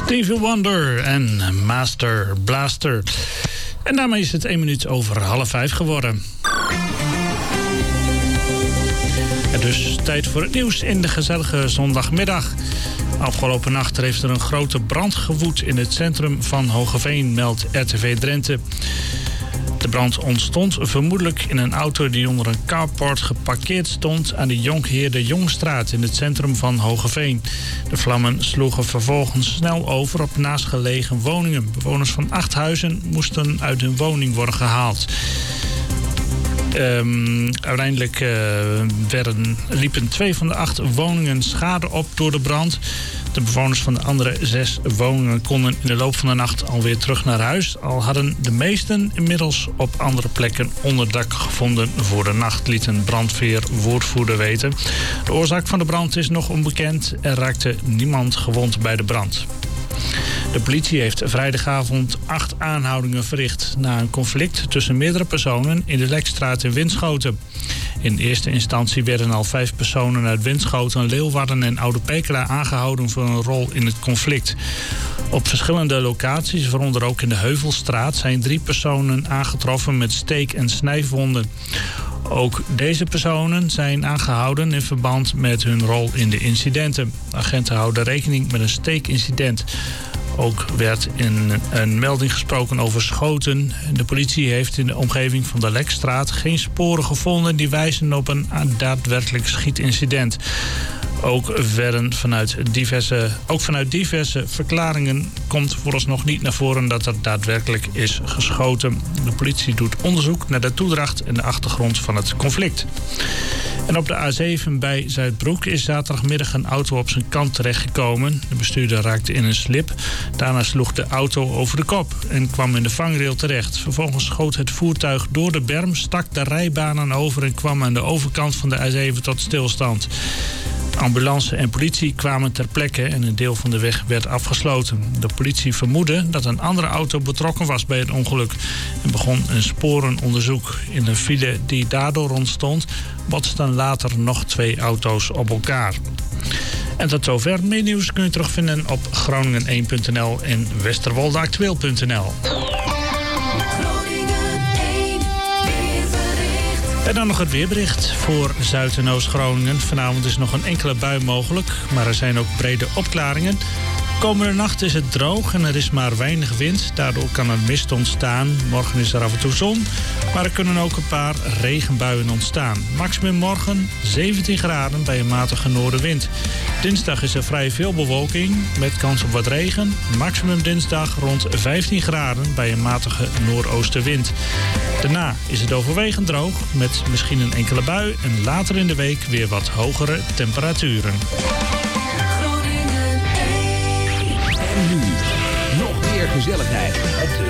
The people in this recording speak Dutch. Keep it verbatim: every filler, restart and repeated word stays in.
Stevie Wonder en Master Blaster. En daarmee is het één minuut over half vijf geworden. En dus tijd voor het nieuws in de gezellige zondagmiddag. Afgelopen nacht heeft er een grote brand gewoed in het centrum van Hoogeveen, meldt R T V Drenthe. De brand ontstond vermoedelijk in een auto die onder een carport geparkeerd stond aan de Jonkheer de Jongstraat in het centrum van Hoogeveen. De vlammen sloegen vervolgens snel over op naastgelegen woningen. Bewoners van acht huizen moesten uit hun woning worden gehaald. Um, uiteindelijk uh, werden, liepen twee van de acht woningen schade op door de brand. De bewoners van de andere zes woningen konden in de loop van de nacht alweer terug naar huis. Al hadden de meesten inmiddels op andere plekken onderdak gevonden voor de nacht, liet een brandweerwoordvoerder weten. De oorzaak van de brand is nog onbekend. Er raakte niemand gewond bij de brand. De politie heeft vrijdagavond acht aanhoudingen verricht na een conflict tussen meerdere personen in de Lekstraat in Winschoten. In eerste instantie werden al vijf personen uit Winschoten, Leeuwarden en Oude Pekela aangehouden voor een rol in het conflict. Op verschillende locaties, waaronder ook in de Heuvelstraat, zijn drie personen aangetroffen met steek- en snijwonden. Ook deze personen zijn aangehouden in verband met hun rol in de incidenten. Agenten houden rekening met een steekincident. Ook werd in een melding gesproken over schoten. De politie heeft in de omgeving van de Lekstraat geen sporen gevonden die wijzen op een daadwerkelijk schietincident. Ook, werden vanuit diverse, ook vanuit diverse verklaringen komt vooralsnog niet naar voren dat er daadwerkelijk is geschoten. De politie doet onderzoek naar de toedracht en de achtergrond van het conflict. En op de A zeven bij Zuidbroek is zaterdagmiddag een auto op zijn kant terechtgekomen. De bestuurder raakte in een slip. Daarna sloeg de auto over de kop en kwam in de vangrail terecht. Vervolgens schoot het voertuig door de berm, stak de rijbanen over en kwam aan de overkant van de A zeven tot stilstand. Ambulance en politie kwamen ter plekke en een deel van de weg werd afgesloten. De politie vermoedde dat een andere auto betrokken was bij het ongeluk en begon een sporenonderzoek. In een file die daardoor ontstond, botsten later nog twee auto's op elkaar. En tot zover. Meer nieuws kun je terugvinden op Groningen één punt n l en Westerwoldeactueel punt n l. En dan nog het weerbericht voor Zuid- en Oost-Groningen. Vanavond is nog een enkele bui mogelijk, maar er zijn ook brede opklaringen. Komende nacht is het droog en er is maar weinig wind. Daardoor kan er mist ontstaan. Morgen is er af en toe zon, maar er kunnen ook een paar regenbuien ontstaan. Maximum morgen zeventien graden bij een matige noordenwind. Dinsdag is er vrij veel bewolking met kans op wat regen. Maximum dinsdag rond vijftien graden bij een matige noordoostenwind. Daarna is het overwegend droog met misschien een enkele bui en later in de week weer wat hogere temperaturen. En nu nog meer gezelligheid op de